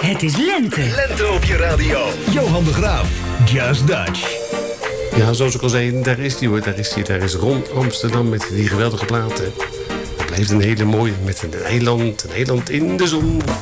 Het is lente. Lente op je radio. Johan de Graaf, Just Dutch. Ja, zoals ik al zei, daar is hij hoor. Daar is Ron Amsterdam met die geweldige platen. Het blijft een hele mooie met een eiland in de zon.